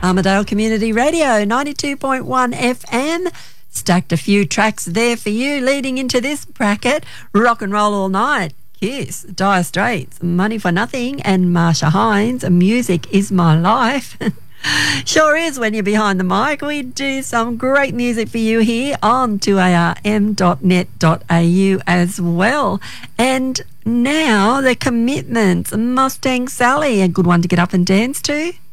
Armidale Community Radio, 92.1 FM. Stacked a few tracks there for you leading into this bracket. Rock and Roll All Night, Kiss, Dire Straits, Money for Nothing, and Marsha Hines, Music Is My Life. Sure is when you're behind the mic. We do some great music for you here on 2arm.net.au as well. And now the Commitments, Mustang Sally, a good one to get up and dance to.